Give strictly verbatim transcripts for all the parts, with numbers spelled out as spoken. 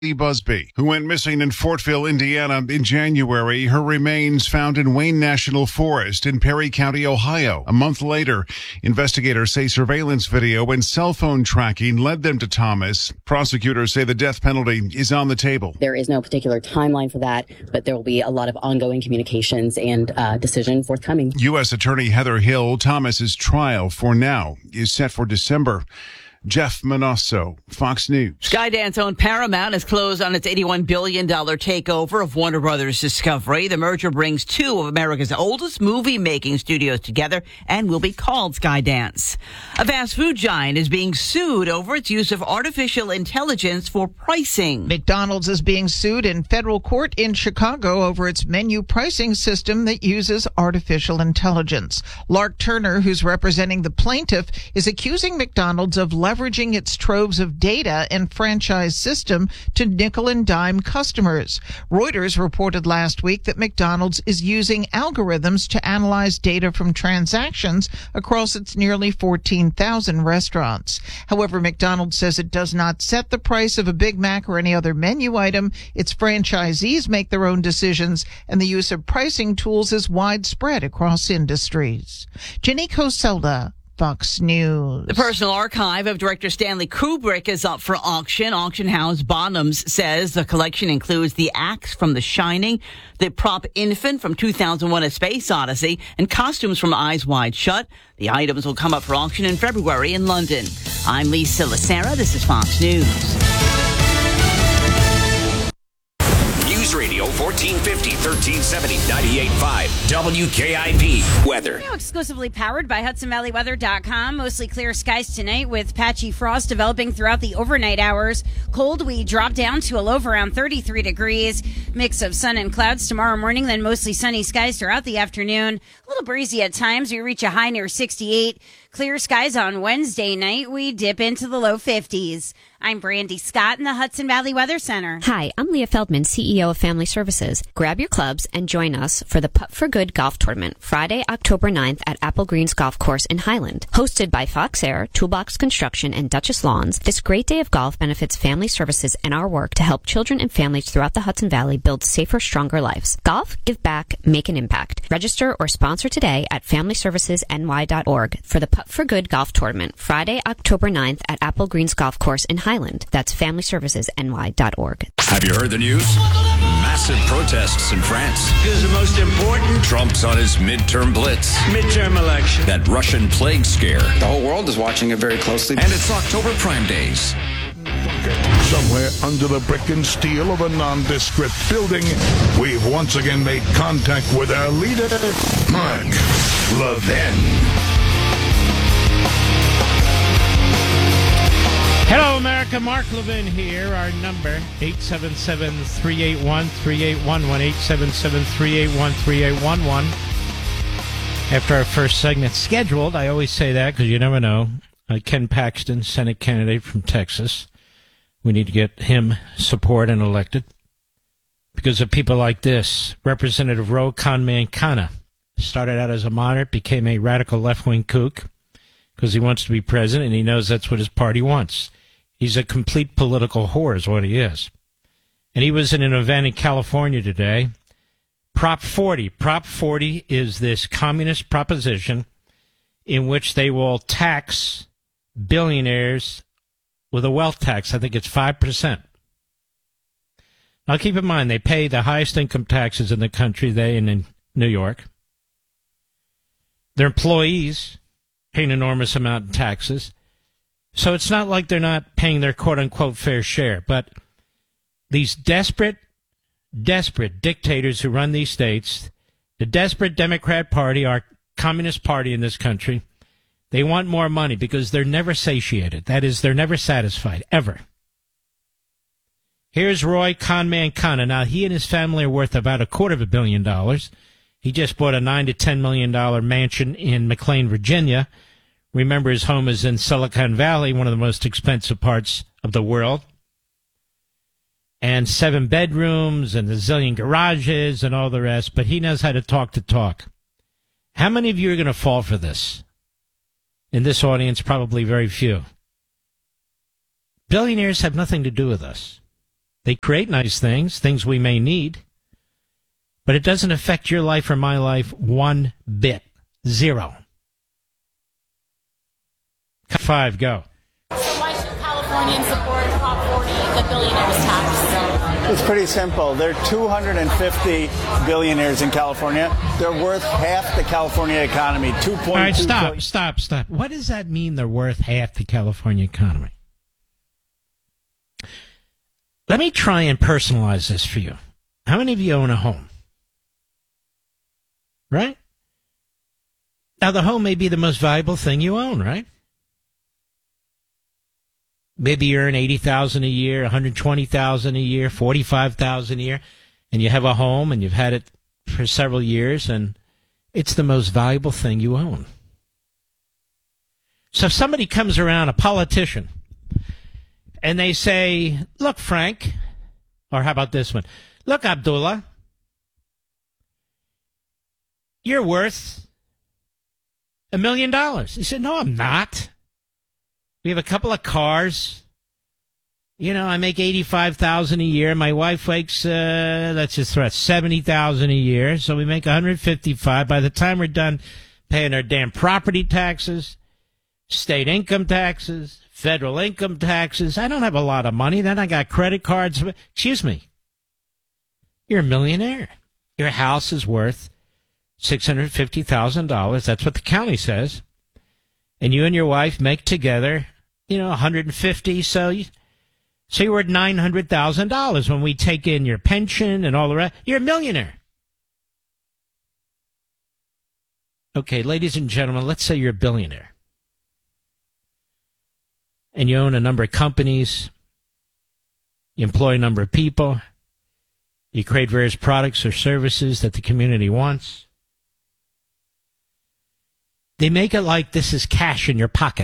Busby, who went missing in Fortville, Indiana in January. Her remains found in Wayne National Forest in Perry County, Ohio. A month later, investigators say surveillance video and cell phone tracking led them to Thomas. Prosecutors say the death penalty is on the table. There is no particular timeline for that, but there will be a lot of ongoing communications and uh, decision forthcoming. U S Attorney Heather Hill, Thomas's trial for now is set for December. Jeff Manasso, Fox News. Skydance-owned Paramount has closed on its eighty-one billion dollars takeover of Warner Brothers Discovery. The merger brings two of America's oldest movie-making studios together and will be called Skydance. A fast food giant is being sued over its use of artificial intelligence for pricing. McDonald's is being sued in federal court in Chicago over its menu pricing system that uses artificial intelligence. Lark Turner, who's representing the plaintiff, is accusing McDonald's of leveraging its troves of data and franchise system to nickel and dime customers. Reuters reported last week that McDonald's is using algorithms to analyze data from transactions across its nearly fourteen thousand restaurants. However, McDonald's says it does not set the price of a Big Mac or any other menu item. Its franchisees make their own decisions, and the use of pricing tools is widespread across industries. Jenny Coselda, Fox News. The personal archive of director Stanley Kubrick is up for auction. Auction house Bonhams says the collection includes the axe from The Shining, the prop infant from two thousand one: A Space Odyssey, and costumes from Eyes Wide Shut. The items will come up for auction in February in London. I'm Lisa Lacera. This is Fox News. News Radio fourteen fifty, thirteen seventy, ninety-eight point five W K I P weather. Now exclusively powered by Hudson Valley Weather dot com. Mostly clear skies tonight with patchy frost developing throughout the overnight hours. Cold, we drop down to a low of around thirty-three degrees. Mix of sun and clouds tomorrow morning, then mostly sunny skies throughout the afternoon. A little breezy at times. We reach a high near sixty-eight. Clear skies on Wednesday night. We dip into the low fifties. I'm Brandy Scott in the Hudson Valley Weather Center. Hi, I'm Leah Feldman, C E O of Family Services. Grab your clubs and join us for the Putt for Good Golf Tournament, Friday, October ninth at Apple Greens Golf Course in Highland. Hosted by Fox Air, Toolbox Construction, and Duchess Lawns, this great day of golf benefits Family Services and our work to help children and families throughout the Hudson Valley build safer, stronger lives. Golf, give back, make an impact. Register or sponsor today at family services n y dot org for the Putt for Good Golf Tournament, Friday, October ninth at Apple Greens Golf Course in Highland. That's family services n y dot org. Have you heard the news? Massive protests in France. Is the most important. Trump's on his midterm blitz. Midterm election. That Russian plague scare. The whole world is watching it very closely. And it's October Prime Days. Somewhere under the brick and steel of a nondescript building, we've once again made contact with our leader, Mark Levin. Hello, America. Mark Levin here. Our number, eight seven seven, three eight one, three eight one one, eight seven seven, three eight one, three eight one one. After our first segment scheduled, I always say that because you never know. Uh, Ken Paxton, Senate candidate from Texas. We need to get him support and elected because of people like this. Representative Ro Khanna-Mankana started out as a moderate, became a radical left-wing kook because he wants to be president and he knows that's what his party wants. He's a complete political whore is what he is. And he was in an event in California today. Prop forty. Prop forty is this communist proposition in which they will tax billionaires with a wealth tax. I think it's five percent. Now, keep in mind, they pay the highest income taxes in the country, they and in New York. Their employees pay an enormous amount in taxes. So it's not like they're not paying their quote-unquote fair share. But these desperate, desperate dictators who run these states, the desperate Democrat Party, our communist party in this country, they want more money because they're never satiated. That is, they're never satisfied, ever. Here's Roy Khanna-Mankana. Now, he and his family are worth about a quarter of a billion dollars. He just bought a nine to ten million dollar mansion in McLean, Virginia. Remember, his home is in Silicon Valley, one of the most expensive parts of the world. And seven bedrooms and a zillion garages and all the rest. But he knows how to talk to talk. How many of you are going to fall for this? In this audience, probably very few. Billionaires have nothing to do with us. They create nice things, things we may need, but it doesn't affect your life or my life one bit. Zero. Five, go. So why should Californians support Prop forty, the billionaires tax? It's pretty simple. There are two hundred fifty billionaires in California. They're worth half the California economy. two point two All right, stop, billion. stop, stop. What does that mean they're worth half the California economy? Let me try and personalize this for you. How many of you own a home? Right? Now, the home may be the most valuable thing you own, right? Maybe you earn eighty thousand dollars a year, one hundred twenty thousand dollars a year, forty-five thousand dollars a year, and you have a home and you've had it for several years, and it's the most valuable thing you own. So if somebody comes around, a politician, and they say, look, Frank, or how about this one? Look, Abdullah, you're worth a million dollars. He said, no, I'm not. We have a couple of cars. You know, I make eighty-five thousand dollars a year. My wife makes, uh, let's just throw it, seventy thousand dollars a year. So we make one hundred fifty-five. By the time we're done paying our damn property taxes, state income taxes, federal income taxes, I don't have a lot of money. Then I got credit cards. Excuse me. You're a millionaire. Your house is worth six hundred fifty thousand dollars. That's what the county says. And you and your wife make together, you know, one hundred fifty. So, you, so you're worth nine hundred thousand dollars when we take in your pension and all the rest. You're a millionaire. Okay, ladies and gentlemen, let's say you're a billionaire. And you own a number of companies. You employ a number of people. You create various products or services that the community wants. They make it like this is cash in your pocket.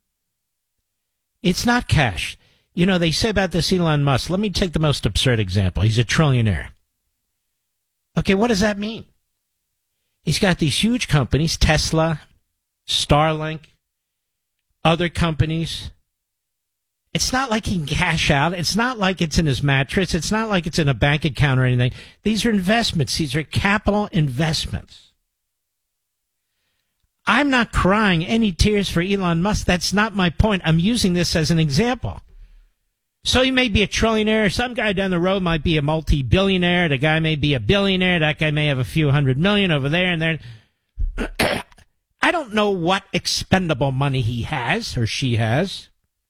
It's not cash. You know, they say about this Elon Musk. Let me take the most absurd example. He's a trillionaire. Okay, what does that mean? He's got these huge companies, Tesla, Starlink, other companies. It's not like he can cash out. It's not like it's in his mattress. It's not like it's in a bank account or anything. These are investments. These are capital investments. I'm not crying any tears for Elon Musk. That's not my point. I'm using this as an example. So he may be a trillionaire. Some guy down the road might be a multi-billionaire. The guy may be a billionaire. That guy may have a few hundred million over there and there. I don't know what expendable money he has or she has.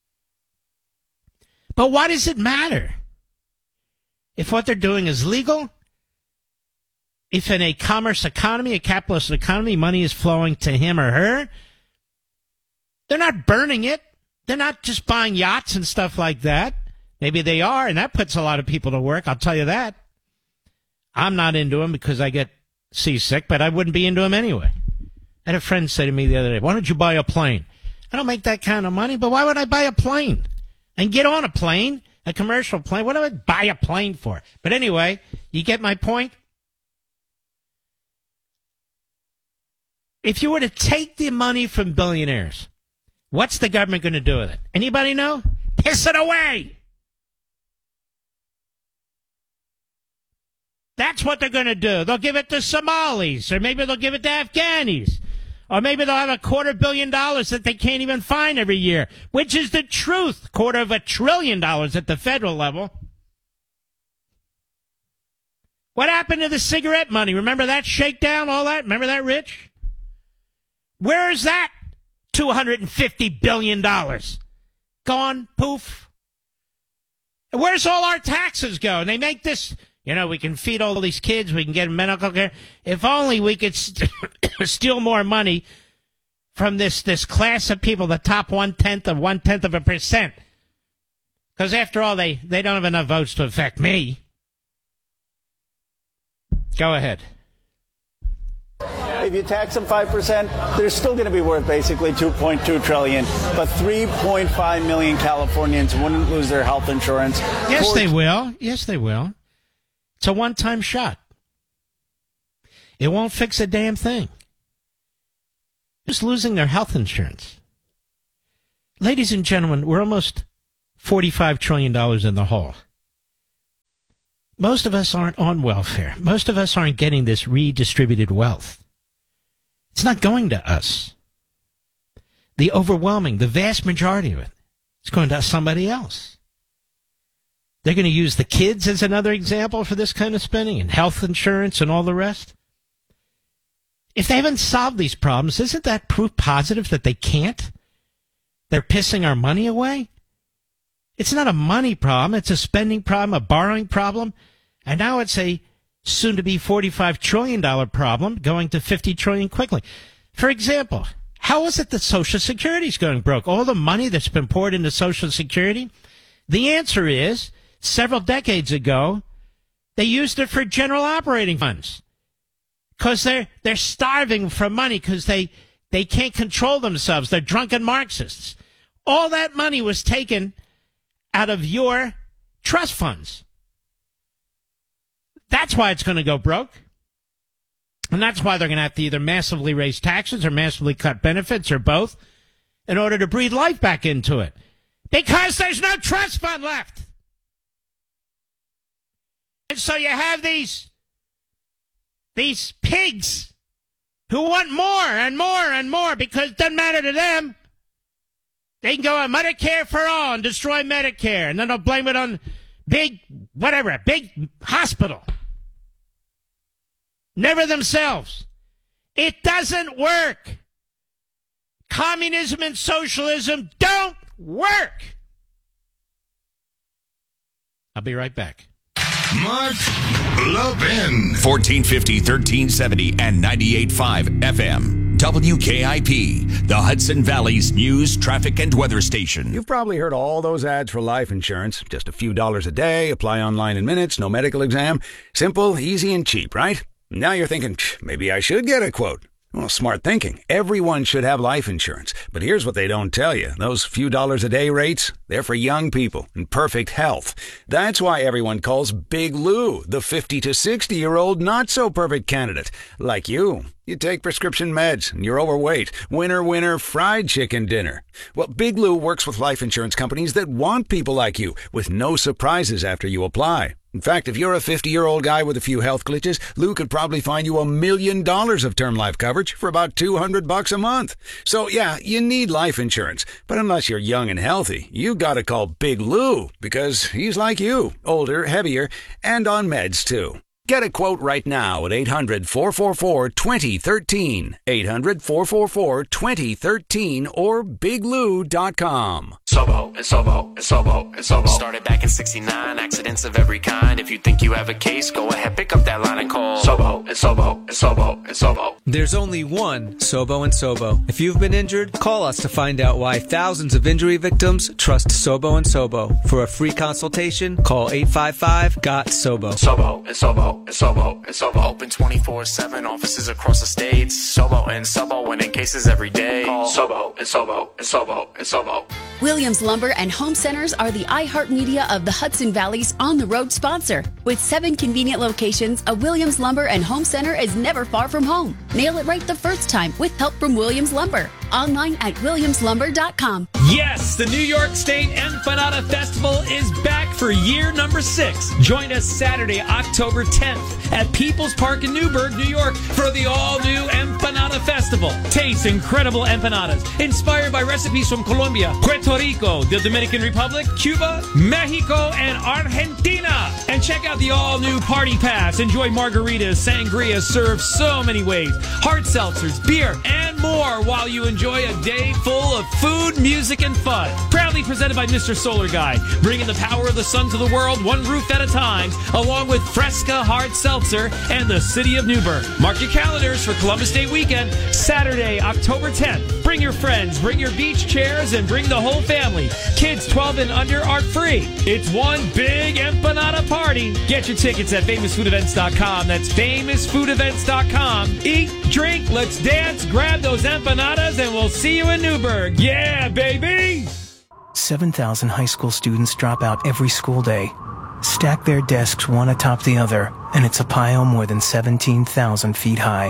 But why does it matter? If what they're doing is legal, if in a commerce economy, a capitalist economy, money is flowing to him or her, they're not burning it. They're not just buying yachts and stuff like that. Maybe they are, and that puts a lot of people to work, I'll tell you that. I'm not into them because I get seasick, but I wouldn't be into them anyway. I had a friend say to me the other day, why don't you buy a plane? I don't make that kind of money, but why would I buy a plane? And get on a plane, a commercial plane. What do I buy a plane for? But anyway, you get my point? If you were to take the money from billionaires, what's the government going to do with it? Anybody know? Piss it away. That's what they're going to do. They'll give it to Somalis, or maybe they'll give it to Afghanis, or maybe they'll have a quarter billion dollars that they can't even find every year, which is the truth. Quarter of a trillion dollars at the federal level. What happened to the cigarette money? Remember that shakedown, all that? Remember that, Rich? Where is that two hundred fifty billion dollars? Gone, poof. Where's all our taxes go? And they make this, you know, we can feed all these kids, we can get them medical care. If only we could st- steal more money from this, this class of people, the top one-tenth of one-tenth of a percent. Because after all, they, they don't have enough votes to affect me. Go ahead. If you tax them five percent, they're still going to be worth basically two point two trillion dollars. But three point five million Californians wouldn't lose their health insurance. Yes, Four- they will. Yes, they will. It's a one-time shot. It won't fix a damn thing. Just losing their health insurance. Ladies and gentlemen, we're almost forty-five trillion dollars in the hole. most of us aren't on welfare. Most of us aren't getting this redistributed wealth. It's not going to us. The overwhelming, the vast majority of it is going to somebody else. They're going to use the kids as another example for this kind of spending, and health insurance and all the rest. If they haven't solved these problems, isn't that proof positive that they can't? They're pissing our money away? It's not a money problem. It's a spending problem, a borrowing problem. And now it's a soon-to-be forty-five trillion dollars problem going to fifty trillion dollars quickly. For example, how is it that Social Security is going broke? All the money that's been poured into Social Security? The answer is, several decades ago, they used it for general operating funds. Because they're, they're starving for money because they, they can't control themselves. They're drunken Marxists. All that money was taken out of your trust funds. That's why it's going to go broke. And that's why they're going to have to either massively raise taxes or massively cut benefits or both in order to breathe life back into it. Because there's no trust fund left. And so you have these, these pigs who want more and more and more because it doesn't matter to them. They can go on Medicare for all and destroy Medicare, and then they'll blame it on big, whatever, big hospital. Never themselves. It doesn't work. Communism and socialism don't work. I'll be right back. Mark Levin. fourteen fifty, thirteen seventy, and ninety-eight point five F M. W K I P, the Hudson Valley's news, traffic, and weather station. You've probably heard all those ads for life insurance. Just a few dollars a day, apply online in minutes, no medical exam. Simple, easy, and cheap, right? Now you're thinking, maybe I should get a quote. Well, smart thinking. Everyone should have life insurance. But here's what they don't tell you. Those few dollars a day rates, they're for young people in perfect health. That's why everyone calls Big Lou the fifty to sixty-year-old not-so-perfect candidate. Like you. You take prescription meds, and you're overweight. Winner, winner, fried chicken dinner. Well, Big Lou works with life insurance companies that want people like you, with no surprises after you apply. In fact, if you're a fifty-year-old guy with a few health glitches, Lou could probably find you a million dollars of term life coverage for about two hundred bucks a month. So, yeah, you need life insurance. But unless you're young and healthy, you gotta call Big Lou, because he's like you, older, heavier, and on meds, too. Get a quote right now at eight hundred, four four four, two zero one three, eight hundred, four four four, two zero one three, or big lou dot com. Sobo and Sobo and Sobo and Sobo. Started back in sixty-nine, accidents of every kind. If you think you have a case, go ahead, pick up that line and call Sobo and Sobo and Sobo and Sobo. There's only one Sobo and Sobo. If you've been injured, call us to find out why thousands of injury victims trust Sobo and Sobo. For a free consultation, call eight five five, G O T, SOBO. Sobo and Sobo and Sobo and Sobo. Open twenty-four seven, offices across the states. Sobo and Sobo, winning cases every day. Call Sobo and Sobo and Sobo and Sobo. Williams Lumber and Home Centers are the iHeartMedia of the Hudson Valley's on-the-road sponsor. With seven convenient locations, a Williams Lumber and Home Center is never far from home. Nail it right the first time with help from Williams Lumber. Online at williams lumber dot com. Yes, the New York State Empanada Festival is back for year number six. Join us Saturday, October tenth at People's Park in Newburgh, New York for the all-new Empanada Festival. Taste incredible empanadas inspired by recipes from Colombia, Puerto Rico, the Dominican Republic, Cuba, Mexico, and Argentina. And check out the all-new Party Pass. Enjoy margaritas, sangria served so many ways, hard seltzers, beer, and more while you enjoy a day full of food, music, and fun. Proudly presented by Mister Solar Guy, bringing the power of the sun to the world one roof at a time, along with Fresca Hard Seltzer and the city of Newburgh. Mark your calendars for Columbus Day weekend, Saturday, October tenth. Bring your friends, bring your beach chairs, and bring the whole family. Kids twelve and under are free. It's one big empanada party. Get your tickets at famous food events dot com. That's famous food events dot com. Eat, drink, let's dance, grab those empanadas, and we'll see you in Newburgh. Yeah, baby! seven thousand high school students drop out every school day. Stack their desks one atop the other, and it's a pile more than seventeen thousand feet high.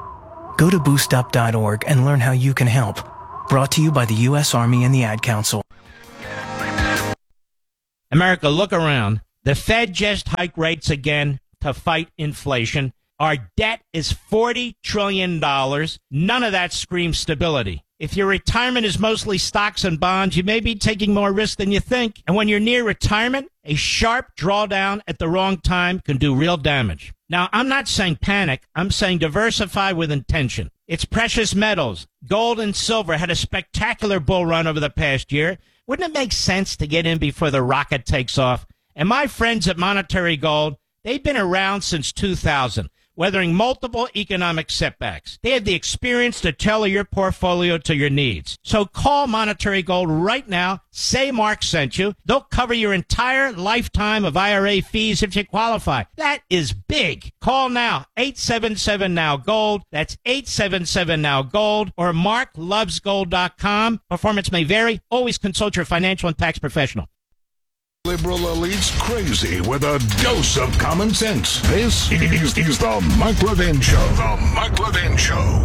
Go to boost up dot org and learn how you can help. Brought to you by the U S Army and the Ad Council. America, look around. The Fed just hiked rates again to fight inflation. Our debt is forty trillion dollars. None of that screams stability. If your retirement is mostly stocks and bonds, you may be taking more risk than you think. And when you're near retirement, a sharp drawdown at the wrong time can do real damage. Now, I'm not saying panic. I'm saying diversify with intention. It's precious metals. Gold and silver had a spectacular bull run over the past year. Wouldn't it make sense to get in before the rocket takes off? And my friends at Monetary Gold, they've been around since two thousand. Weathering multiple economic setbacks. They have the experience to tailor your portfolio to your needs. So call Monetary Gold right now. Say Mark sent you. They'll cover your entire lifetime of I R A fees if you qualify. That is big. Call now. eight seven seven now gold. That's eight seven seven now gold or mark loves gold dot com. Performance may vary. Always consult your financial and tax professional. Liberal elites crazy with a dose of common sense. This is, is the Mike Levin Show. The Mike Levin Show.